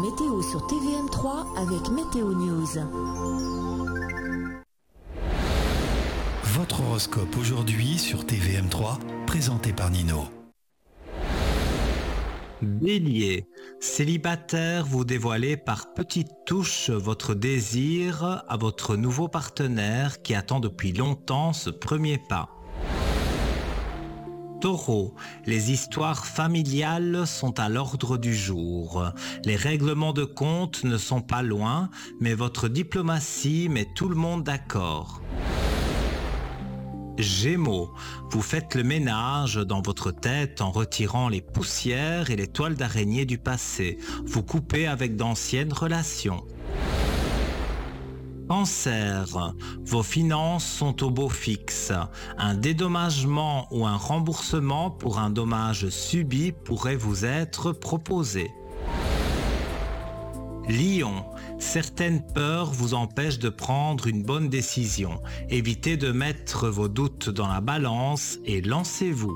météo sur TVM3 avec Météo News. Votre horoscope aujourd'hui sur TVM3, présenté par Nino. Bélier, célibataire, vous dévoilez par petites touches votre désir à votre nouveau partenaire qui attend depuis longtemps ce premier pas. Taureau, les histoires familiales sont à l'ordre du jour. Les règlements de compte ne sont pas loin, mais votre diplomatie met tout le monde d'accord. Gémeaux, vous faites le ménage dans votre tête en retirant les poussières et les toiles d'araignée du passé. Vous coupez avec d'anciennes relations. Cancer, vos finances sont au beau fixe. Un dédommagement ou un remboursement pour un dommage subi pourrait vous être proposé. Lion, certaines peurs vous empêchent de prendre une bonne décision. Évitez de mettre vos doutes dans la balance et lancez-vous.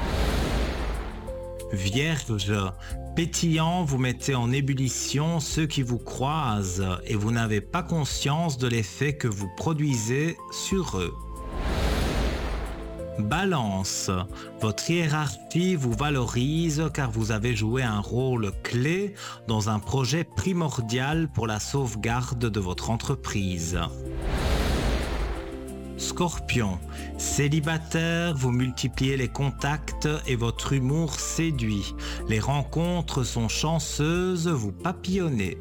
Vierge, pétillant, vous mettez en ébullition ceux qui vous croisent et vous n'avez pas conscience de l'effet que vous produisez sur eux. Balance, votre hiérarchie vous valorise car vous avez joué un rôle clé dans un projet primordial pour la sauvegarde de votre entreprise. Scorpion, célibataire, vous multipliez les contacts et votre humour séduit. Les rencontres sont chanceuses, vous papillonnez.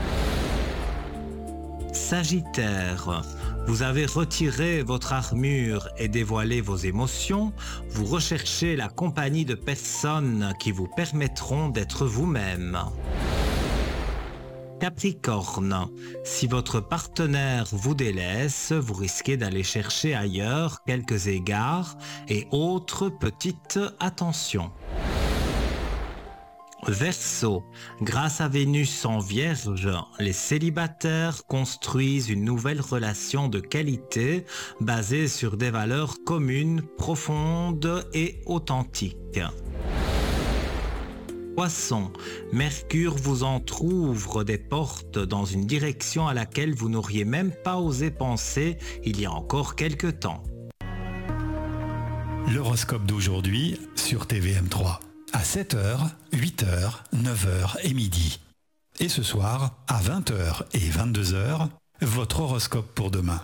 Sagittaire, vous avez retiré votre armure et dévoilé vos émotions. Vous recherchez la compagnie de personnes qui vous permettront d'être vous-même. Capricorne, si votre partenaire vous délaisse, vous risquez d'aller chercher ailleurs quelques égards et autres petites attentions. Verseau, grâce à Vénus en Vierge, les célibataires construisent une nouvelle relation de qualité basée sur des valeurs communes, profondes et authentiques. Poisson, Mercure vous entrouvre des portes dans une direction à laquelle vous n'auriez même pas osé penser il y a encore quelque temps. L'horoscope d'aujourd'hui sur TVM3. À 7h, 8h, 9h et midi. Et ce soir, à 20h et 22h, votre horoscope pour demain.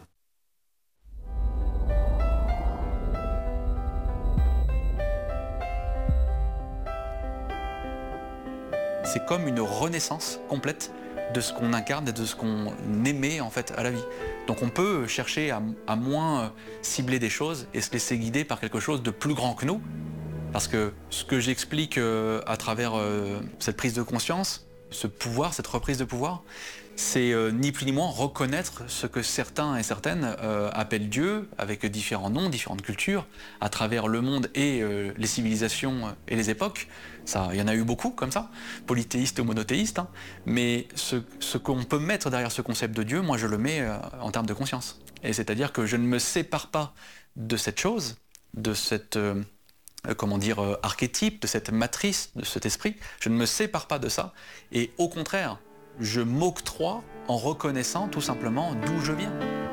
C'est comme une renaissance complète de ce qu'on incarne et de ce qu'on aimait en fait à la vie. Donc on peut chercher à moins cibler des choses et se laisser guider par quelque chose de plus grand que nous. Parce que ce que j'explique à travers cette prise de conscience, ce pouvoir, cette reprise de pouvoir, c'est ni plus ni moins reconnaître ce que certains et certaines appellent Dieu, avec différents noms, différentes cultures, à travers le monde et les civilisations et les époques. Ça, il y en a eu beaucoup comme ça, polythéistes ou monothéistes, hein. Mais ce qu'on peut mettre derrière ce concept de Dieu, moi je le mets en termes de conscience. Et c'est-à-dire que je ne me sépare pas de cette chose, de cette... archétype, de cette matrice, de cet esprit. Je ne me sépare pas de ça. Et au contraire, je m'octroie en reconnaissant tout simplement d'où je viens.